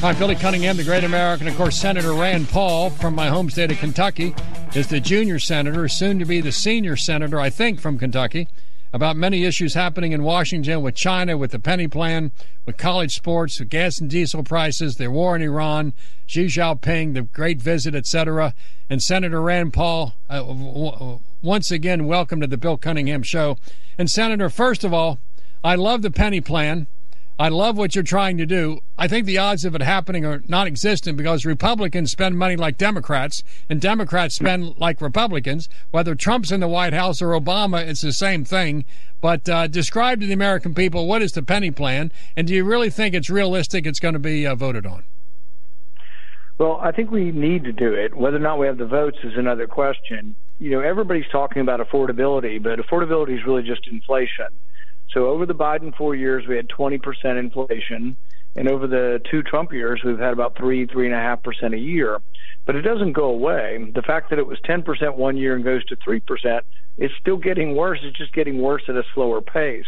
Hi, Billy Cunningham, the great American. Of course, Senator Rand Paul from my home state of Kentucky is the junior senator, soon to be the senior senator, I think, from Kentucky, about many issues happening in Washington with China, with the penny plan, with college sports, with gas and diesel prices, the war in Iran, Xi Jinping, the great visit, etc. And Senator Rand Paul, once again, welcome to the Bill Cunningham Show. And Senator, first of all, I love the penny plan. I love what you're trying to do. I think the odds of it happening are non-existent because Republicans spend money like Democrats, and Democrats spend like Republicans. Whether Trump's in the White House or Obama, it's the same thing. But describe to the American people, what is the penny plan, and do you really think it's realistic it's going to be voted on? Well, I think we need to do it. Whether or not we have the votes is another question. You know, everybody's talking about affordability, but affordability is really just inflation. So over the Biden 4 years, we had 20% inflation. And over the 2 Trump years, we've had about 3.5% a year. But it doesn't go away. The fact that it was 10% one year and goes to 3%, it's still getting worse. It's just getting worse at a slower pace.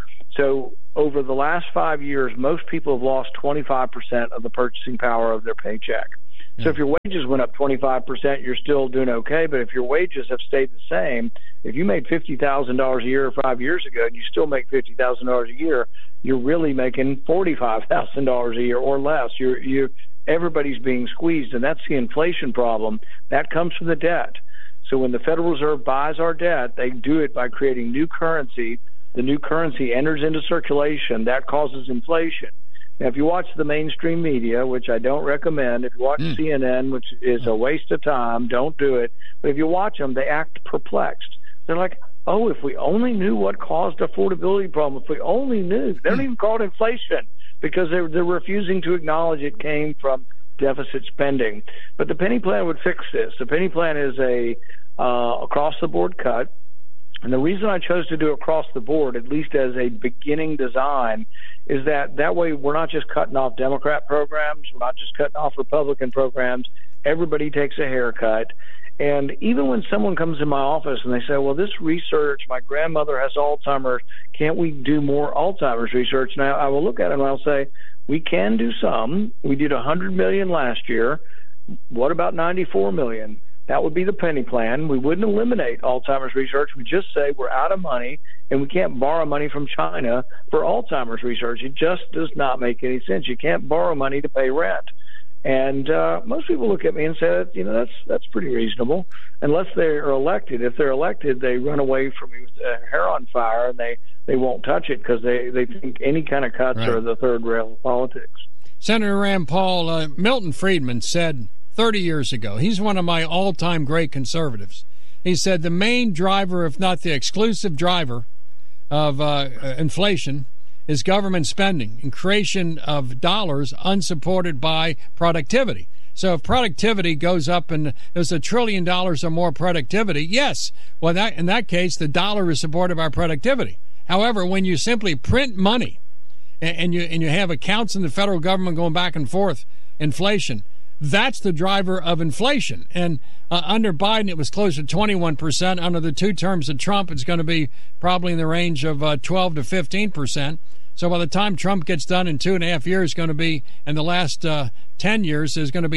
So over the last 5 years, most people have lost 25% of the purchasing power of their paycheck. So if your wages went up 25%, you're still doing okay. But if your wages have stayed the same, if you made $50,000 a year 5 years ago and you still make $50,000 a year, you're really making $45,000 a year or less. Everybody's being squeezed, and that's the inflation problem. That comes from the debt. So when the Federal Reserve buys our debt, they do it by creating new currency. The new currency enters into circulation. That causes inflation. Now, if you watch the mainstream media, which I don't recommend, if you watch CNN, which is a waste of time, don't do it. But if you watch them, they act perplexed. They're like, oh, if we only knew what caused affordability problem, if we only knew. They don't even call it inflation because they're refusing to acknowledge it came from deficit spending. But the penny plan would fix this. The penny plan is a across-the-board cut. And the reason I chose to do across the board, at least as a beginning design, is that way we're not just cutting off Democrat programs, we're not just cutting off Republican programs. Everybody takes a haircut. And even when someone comes in my office and they say, well, this research, my grandmother has Alzheimer's, can't we do more Alzheimer's research? Now, I will look at it and I'll say, we can do some. We did 100 million last year. What about 94 million? That would be the penny plan. We wouldn't eliminate Alzheimer's research. We just say we're out of money and we can't borrow money from China for Alzheimer's research. It just does not make any sense. You can't borrow money to pay rent. And most people look at me and say, you know, that's pretty reasonable, unless they are elected. If they're elected, they run away from me with their hair on fire, and they won't touch it because they think any kind of cuts are the third rail of politics. Senator Rand Paul, Milton Friedman said 30 years ago, he's one of my all-time great conservatives. He said the main driver, if not the exclusive driver, of inflation is government spending and creation of dollars unsupported by productivity. So if productivity goes up and there's $1 trillion or more productivity, yes, well, in that case, the dollar is supported by productivity. However, when you simply print money and you have accounts in the federal government going back and forth, inflation, that's the driver of inflation. And under Biden, it was closer to 21%. Under the 2 terms of Trump, it's going to be probably in the range of 12 to 15%. So by the time Trump gets done in 2.5 years, it's going to be, in the last 10 years, there's going to be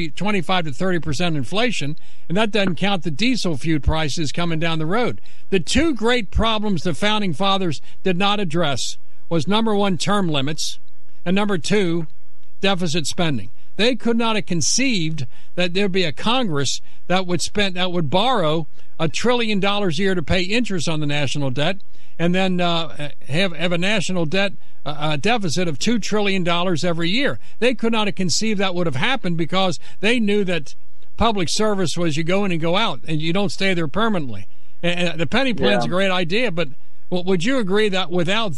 25 to 30% inflation. And that doesn't count the diesel fuel prices coming down the road. The 2 great problems the founding fathers did not address was, number 1, term limits, and number 2, deficit spending. They could not have conceived that there'd be a Congress that would borrow $1 trillion a year to pay interest on the national debt, and then have a national debt deficit of $2 trillion every year. They could not have conceived that would have happened because they knew that public service was you go in and go out, and you don't stay there permanently. And the penny plan's a great idea, but would you agree that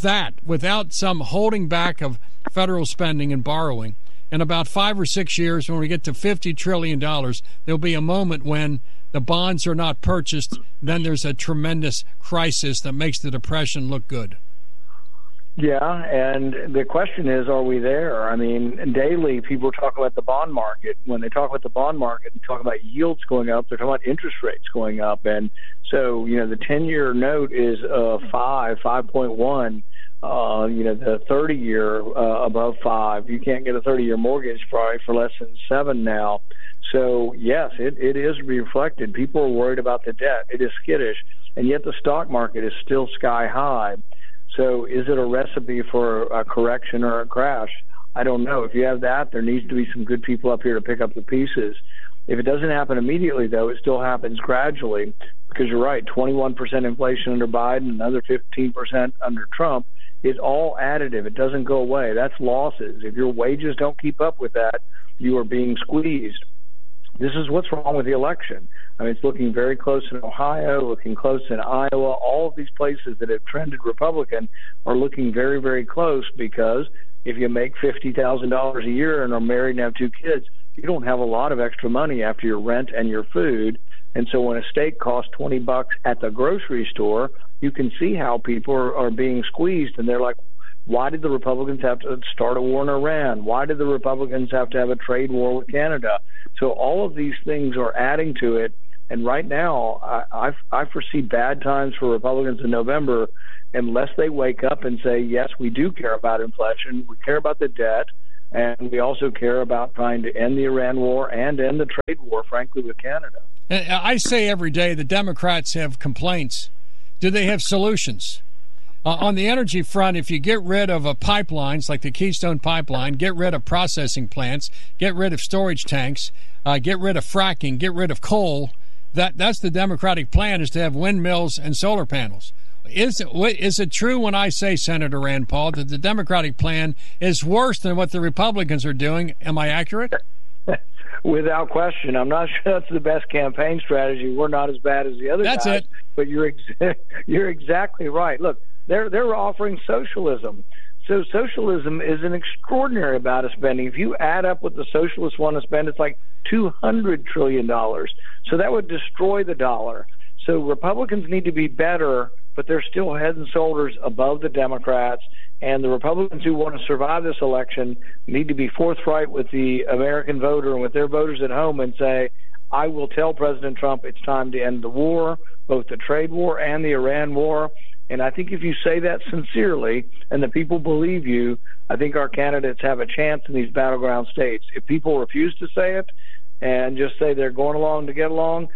without some holding back of federal spending and borrowing, in about 5 or 6 years, when we get to $50 trillion, there'll be a moment when the bonds are not purchased, then there's a tremendous crisis that makes the Depression look good. Yeah, and the question is, are we there? I mean, daily people talk about the bond market. When they talk about the bond market and talk about yields going up, they're talking about interest rates going up. And so, you know, the 10-year note is 5.1. the 30-year above 5. You can't get a 30-year mortgage probably for less than 7 now. So, yes, it is reflected. People are worried about the debt. It is skittish. And yet the stock market is still sky high. So is it a recipe for a correction or a crash? I don't know. If you have that, there needs to be some good people up here to pick up the pieces. If it doesn't happen immediately, though, it still happens gradually, because you're right, 21% inflation under Biden, another 15% under Trump. It's all additive. It doesn't go away. That's losses. If your wages don't keep up with that, you are being squeezed. This is what's wrong with the election. I mean, it's looking very close in Ohio, looking close in Iowa. All of these places that have trended Republican are looking very, very close, because if you make $50,000 a year and are married and have 2 kids, you don't have a lot of extra money after your rent and your food. And so when a steak costs $20 at the grocery store, you can see how people are being squeezed. And they're like, why did the Republicans have to start a war in Iran? Why did the Republicans have to have a trade war with Canada? So all of these things are adding to it. And right now, I foresee bad times for Republicans in November unless they wake up and say, yes, we do care about inflation, we care about the debt, and we also care about trying to end the Iran war and end the trade war, frankly, with Canada. And I say every day the Democrats have complaints. Do they have solutions? On the energy front, if you get rid of pipelines like the Keystone Pipeline, get rid of processing plants, get rid of storage tanks, get rid of fracking, get rid of coal, that's the Democratic plan, is to have windmills and solar panels. Is it true when I say, Senator Rand Paul, that the Democratic plan is worse than what the Republicans are doing? Am I accurate? Without question. I'm not sure that's the best campaign strategy. We're not as bad as the other guys. That's it. But you're exactly right. Look, they're offering socialism. So socialism is an extraordinary amount of spending. If you add up what the socialists want to spend, it's like $200 trillion. So that would destroy the dollar. So Republicans need to be better, but they're still head and shoulders above the Democrats. And the Republicans who want to survive this election need to be forthright with the American voter and with their voters at home and say, I will tell President Trump it's time to end the war, both the trade war and the Iran war. And I think if you say that sincerely and the people believe you, I think our candidates have a chance in these battleground states. If people refuse to say it and just say they're going along to get along,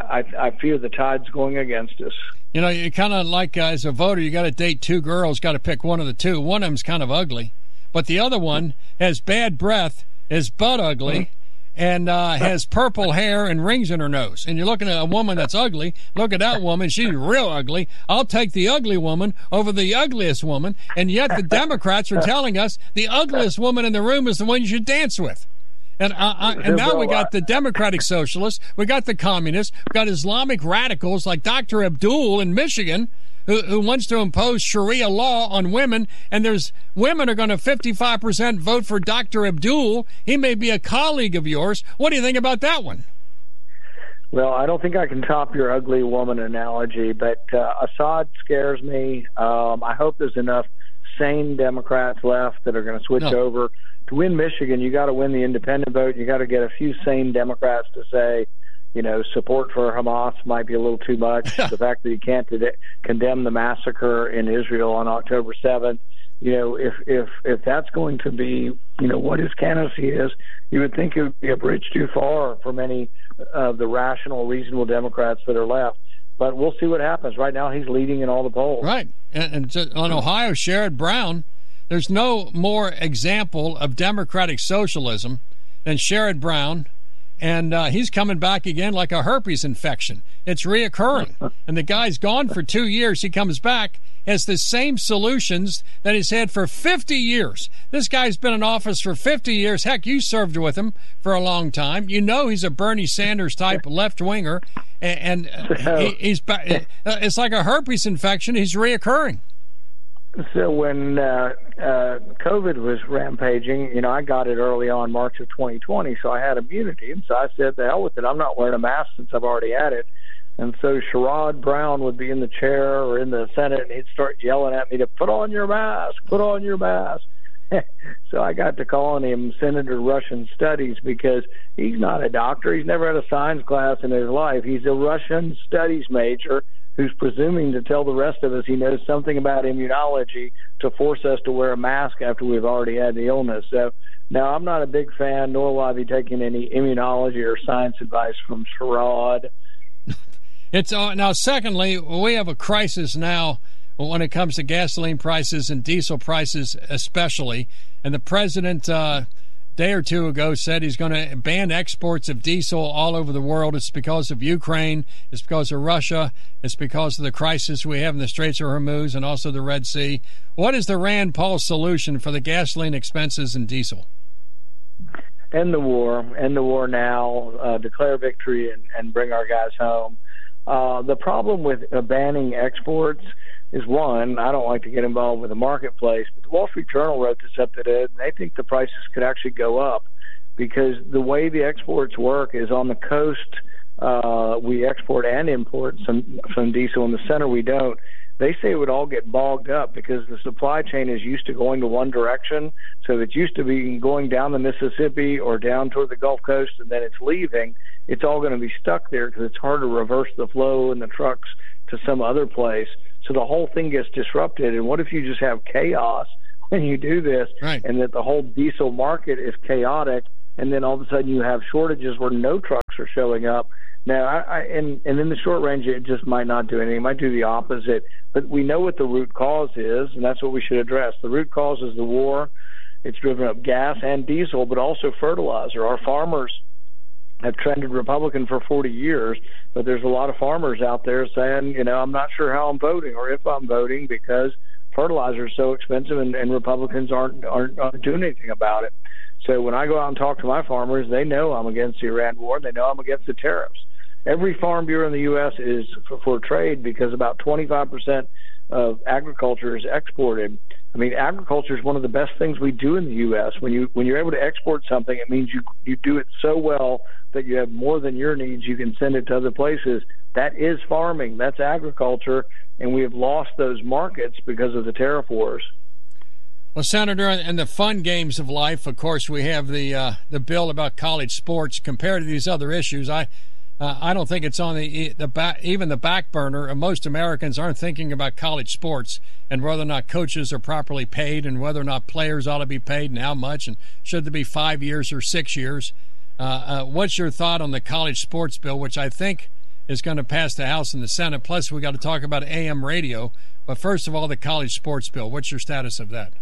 I fear the tide's going against us. You know, you kind of like, as a voter, you got to date 2 girls, got to pick one of the 2. One of them's kind of ugly, but the other one has bad breath, is butt ugly, and has purple hair and rings in her nose. And you're looking at a woman that's ugly. Look at that woman. She's real ugly. I'll take the ugly woman over the ugliest woman. And yet the Democrats are telling us the ugliest woman in the room is the one you should dance with. And now we got the Democratic Socialists, we got the Communists, we got Islamic radicals like Dr. Abdul in Michigan, who wants to impose Sharia law on women, and there's women are going to 55% vote for Dr. Abdul. He may be a colleague of yours. What do you think about that one? Well, I don't think I can top your ugly woman analogy, but Assad scares me. I hope there's enough sane Democrats left that are going to switch over. To win Michigan, you got to win the independent vote. You got to get a few sane Democrats to say, you know, support for Hamas might be a little too much. The fact that you can't condemn the massacre in Israel on October 7th, you know, if that's going to be, you know, what his candidacy is, you would think it would be a bridge too far for many of the rational, reasonable Democrats that are left. But we'll see what happens. Right now, he's leading in all the polls. Right. And on Ohio, Sherrod Brown, there's no more example of Democratic socialism than Sherrod Brown, and he's coming back again like a herpes infection. It's reoccurring. And the guy's gone for 2 years. He comes back, has the same solutions that he's had for 50 years. This guy's been in office for 50 years. Heck, you served with him for a long time. You know he's a Bernie Sanders type left-winger, and he's it's like a herpes infection. He's reoccurring. So when COVID was rampaging, you know, I got it early on, March of 2020, so I had immunity. And so I said, the hell with it. I'm not wearing a mask since I've already had it. And so Sherrod Brown would be in the chair or in the Senate, and he'd start yelling at me to put on your mask, put on your mask. So I got to calling him Senator Russian Studies because he's not a doctor. He's never had a science class in his life. He's a Russian Studies major who's presuming to tell the rest of us he knows something about immunology to force us to wear a mask after we've already had the illness. So, no, I'm not a big fan, nor will I be taking any immunology or science advice from Sherrod. Now, secondly, we have a crisis now when it comes to gasoline prices and diesel prices especially. And the president a day or two ago said he's going to ban exports of diesel all over the world. It's because of Ukraine. It's because of Russia. It's because of the crisis we have in the Straits of Hormuz and also the Red Sea. What is the Rand Paul solution for the gasoline expenses and diesel? End the war now, declare victory and bring our guys home. The problem with banning exports is, one, I don't like to get involved with the marketplace, but the Wall Street Journal wrote this up today, and they think the prices could actually go up because the way the exports work is on the coast we export and import some diesel. In the center we don't. They say it would all get bogged up because the supply chain is used to going to one direction. So if it's used to be going down the Mississippi or down toward the Gulf Coast and then it's leaving, it's all going to be stuck there because it's hard to reverse the flow in the trucks to some other place. So the whole thing gets disrupted. And what if you just have chaos when you do this, right, and that the whole diesel market is chaotic, and then all of a sudden you have shortages where no trucks are showing up? Now, and in the short range, it just might not do anything. It might do the opposite. But we know what the root cause is, and that's what we should address. The root cause is the war. It's driven up gas and diesel, but also fertilizer. Our farmers have trended Republican for 40 years, but there's a lot of farmers out there saying, I'm not sure how I'm voting or if I'm voting because fertilizer is so expensive and Republicans aren't doing anything about it. So when I go out and talk to my farmers, they know I'm against the Iran war. They know I'm against the tariffs. Every farm bureau in the U.S. is for trade because about 25% of agriculture is exported. I mean, agriculture is one of the best things we do in the U.S. When you're able to export something, it means you do it so well that you have more than your needs. You can send it to other places. That is farming. That's agriculture, and we have lost those markets because of the tariff wars. Well, Senator, in the fun games of life, of course, we have the bill about college sports. Compared to these other issues, I don't think it's on even the back burner. Most Americans aren't thinking about college sports and whether or not coaches are properly paid and whether or not players ought to be paid and how much and should there be 5 years or 6 years. What's your thought on the college sports bill, which I think is going to pass the House and the Senate? Plus, we got to talk about AM radio. But first of all, the college sports bill. What's your status of that?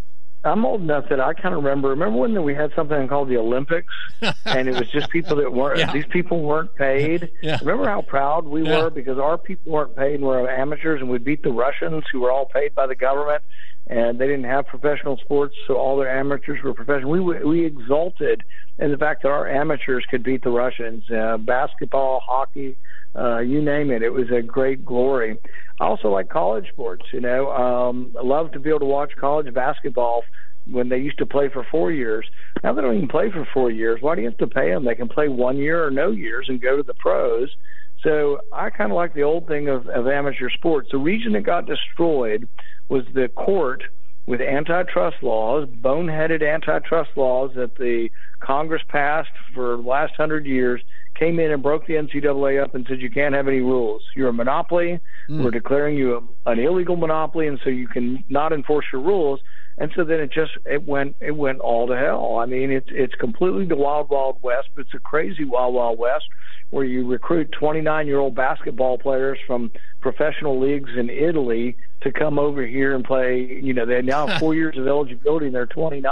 I'm old enough that I kind of remember when we had something called the Olympics, and it was just people that weren't, yeah, these people weren't paid. Yeah. Remember how proud we were because our people weren't paid and we're amateurs, and we beat the Russians who were all paid by the government, and they didn't have professional sports, so all their amateurs were professional. We exulted in the fact that our amateurs could beat the Russians, basketball, hockey, you name it. It was a great glory. I also like college sports. I love to be able to watch college basketball when they used to play for 4 years. Now they don't even play for 4 years. Why do you have to pay them? They can play 1 year or no years and go to the pros. So I kind of like the old thing of amateur sports. The reason it got destroyed was the court with antitrust laws, boneheaded antitrust laws that the Congress passed for the last 100 years, came in and broke the NCAA up and said you can't have any rules. You're a monopoly. We're declaring you an illegal monopoly, and so you can not enforce your rules. And so then it went all to hell. I mean, it's completely the wild, wild west, but it's a crazy wild, wild west where you recruit 29-year-old basketball players from professional leagues in Italy to come over here and play. They now have 4 years of eligibility and they're 29.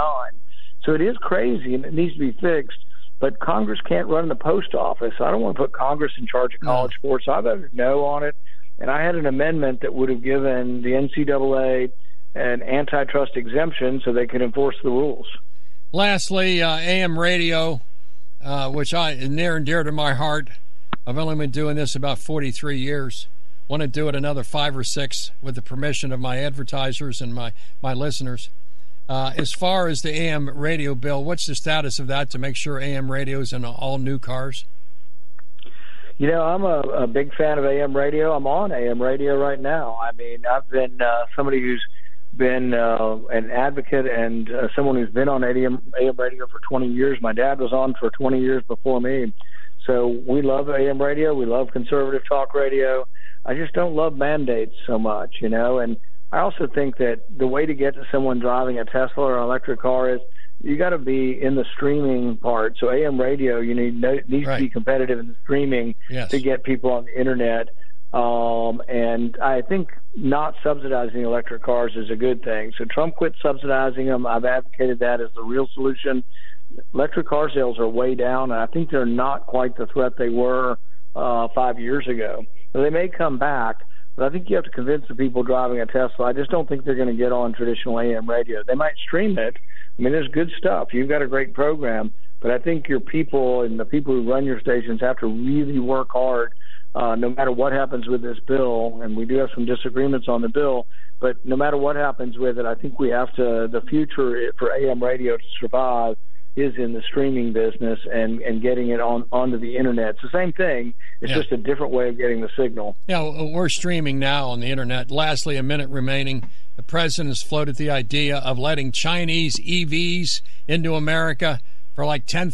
So it is crazy and it needs to be fixed. But Congress can't run the post office. I don't want to put Congress in charge of college sports. I voted no on it. And I had an amendment that would have given the NCAA an antitrust exemption so they could enforce the rules. Lastly, AM radio, which is near and dear to my heart. I've only been doing this about 43 years. Want to do it another 5 or 6 with the permission of my advertisers and my listeners. As far as the AM radio bill, what's the status of that to make sure AM radio is in all new cars? I'm a big fan of AM radio. I'm on AM radio right now. I mean, I've been somebody who's been an advocate and someone who's been on AM radio for 20 years. My dad was on for 20 years before me. So we love AM radio. We love conservative talk radio. I just don't love mandates so much, you know. And I also think that the way to get to someone driving a Tesla or an electric car is you got to be in the streaming part. So AM radio, needs to be competitive in the streaming to get people on the internet. And I think not subsidizing electric cars is a good thing. So Trump quit subsidizing them. I've advocated that as the real solution. Electric car sales are way down, and I think they're not quite the threat they were 5 years ago. So they may come back, but I think you have to convince the people driving a Tesla. I just don't think they're going to get on traditional AM radio. They might stream it. I mean, there's good stuff. You've got a great program, but I think your people and the people who run your stations have to really work hard, no matter what happens with this bill. And we do have some disagreements on the bill, but no matter what happens with it, I think we have to, the future for AM radio to survive is in the streaming business and getting it onto the internet. It's the same thing. It's just a different way of getting the signal. Yeah, we're streaming now on the internet. Lastly, a minute remaining. The president has floated the idea of letting Chinese EVs into America for like $10,000,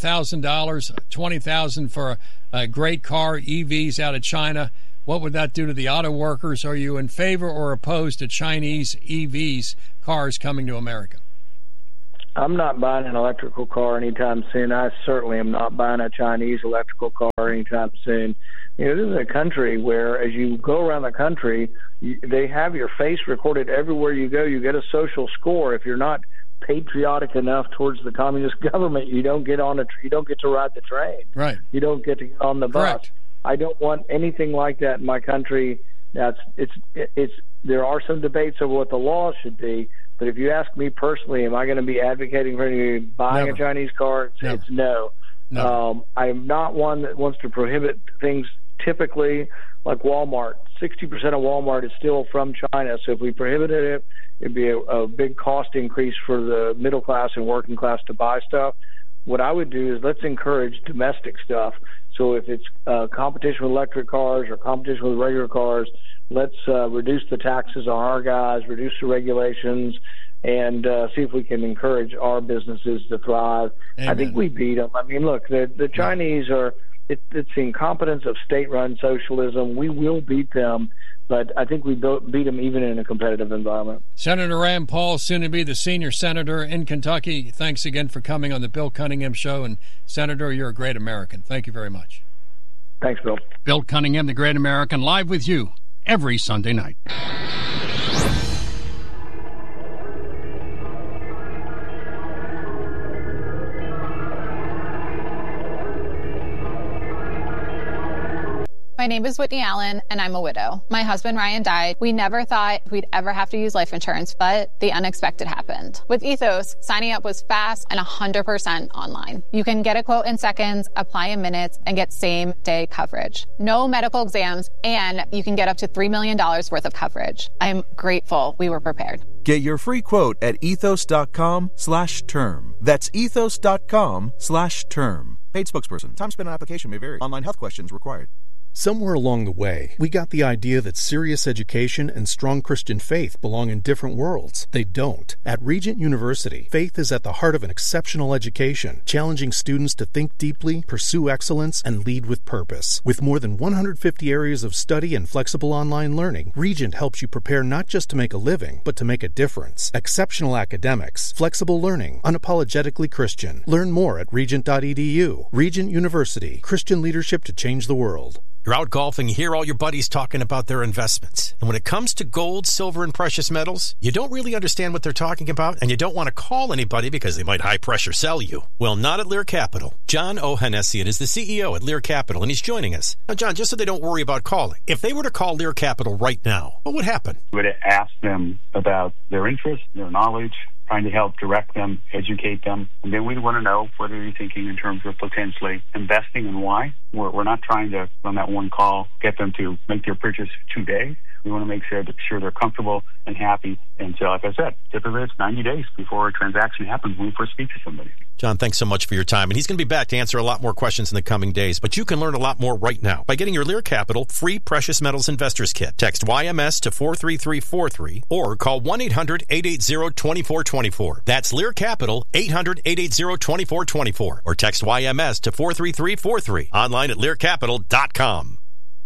$20,000 for a great car, EVs out of China. What would that do to the auto workers? Are you in favor or opposed to Chinese EVs, cars coming to America? I'm not buying an electrical car anytime soon. I certainly am not buying a Chinese electrical car anytime soon. This is a country where, as you go around the country, they have your face recorded everywhere you go. You get a social score. If you're not patriotic enough towards the communist government, you don't get you don't get to ride the train. Right. You don't get to get on the bus. Correct. I don't want anything like that in my country. There are some debates over what the laws should be. But if you ask me personally, am I going to be advocating for buying a Chinese car? It's no. I'm not one that wants to prohibit things typically like Walmart. 60% of Walmart is still from China. So if we prohibited it, it'd be a big cost increase for the middle class and working class to buy stuff. What I would do is let's encourage domestic stuff. So if it's competition with electric cars or competition with regular cars, let's reduce the taxes on our guys, reduce the regulations, and see if we can encourage our businesses to thrive. Amen. I think we beat them. I mean, look, the Chinese are it's the incompetence of state-run socialism. We will beat them, but I think we beat them even in a competitive environment. Senator Rand Paul, soon to be the senior senator in Kentucky, thanks again for coming on the Bill Cunningham Show. And, Senator, you're a great American. Thank you very much. Thanks, Bill. Bill Cunningham, the great American, live with you every Sunday night. My name is Whitney Allen, and I'm a widow. My husband, Ryan, died. We never thought we'd ever have to use life insurance, but the unexpected happened. With Ethos, signing up was fast and 100% online. You can get a quote in seconds, apply in minutes, and get same-day coverage. No medical exams, and you can get up to $3 million worth of coverage. I'm grateful we were prepared. Get your free quote at ethos.com/term. That's ethos.com/term. Paid spokesperson. Time spent on application may vary. Online health questions required. Somewhere along the way, we got the idea that serious education and strong Christian faith belong in different worlds. They don't. At Regent University, faith is at the heart of an exceptional education, challenging students to think deeply, pursue excellence, and lead with purpose. With more than 150 areas of study and flexible online learning, Regent helps you prepare not just to make a living, but to make a difference. Exceptional academics, flexible learning, unapologetically Christian. Learn more at regent.edu. Regent University, Christian leadership to change the world. You're out golfing, you hear all your buddies talking about their investments. And when it comes to gold, silver, and precious metals, you don't really understand what they're talking about, and you don't want to call anybody because they might high-pressure sell you. Well, not at Lear Capital. John Ohanessian is the CEO at Lear Capital, and he's joining us. Now, John, just so they don't worry about calling, if they were to call Lear Capital right now, what would happen? We would ask them about their interests, their knowledge, trying to help direct them, educate them. And then we'd want to know what are you thinking in terms of potentially investing and why. We're not trying to, on that one call, get them to make their purchase today. We want to make sure they're comfortable and happy. And so, like I said, typically it's 90 days before a transaction happens when we first speak to somebody. John, thanks so much for your time. And he's going to be back to answer a lot more questions in the coming days. But you can learn a lot more right now by getting your Lear Capital free Precious Metals Investors Kit. Text YMS to 43343 or call 1-800-880-2424. That's Lear Capital, 800-880-2424. Or text YMS to 43343. Online at learcapital.com.